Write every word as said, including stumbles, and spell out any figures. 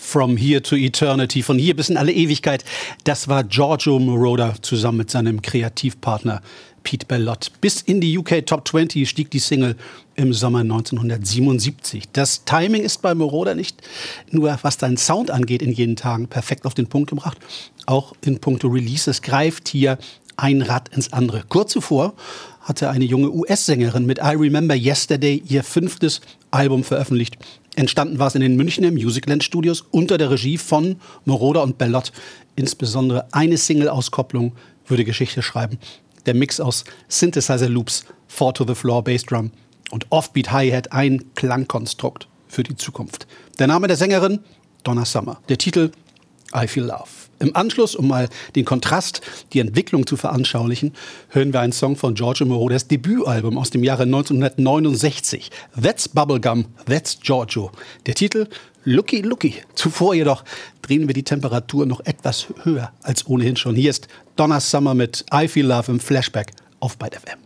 From Here to Eternity, von hier bis in alle Ewigkeit. Das war Giorgio Moroder zusammen mit seinem Kreativpartner Pete Bellotte. Bis in die U K Top zwanzig stieg die Single im Sommer neunzehnhundertsiebenundsiebzig. Das Timing ist bei Moroder nicht nur, was seinen Sound angeht, in jenen Tagen perfekt auf den Punkt gebracht. Auch in puncto Releases greift hier ein Rad ins andere. Kurz zuvor hatte eine junge U S-Sängerin mit I Remember Yesterday ihr fünftes Album veröffentlicht. Entstanden war es in den Münchner Musicland Studios unter der Regie von Moroder und Bellotte. Insbesondere eine Single-Auskopplung würde Geschichte schreiben. Der Mix aus Synthesizer-Loops, Four-to-the-Floor Bassdrum und Offbeat Hi-Hat, ein Klangkonstrukt für die Zukunft. Der Name der Sängerin? Donna Summer. Der Titel? I Feel Love. Im Anschluss, um mal den Kontrast, die Entwicklung zu veranschaulichen, hören wir einen Song von Giorgio Moroders Debütalbum aus dem Jahre neunzehnhundertneunundsechzig. That's Bubblegum, That's Giorgio. Der Titel Looky Looky. Zuvor jedoch drehen wir die Temperatur noch etwas höher als ohnehin schon. Hier ist Donna Summer mit I Feel Love im Flashback auf Byte F M.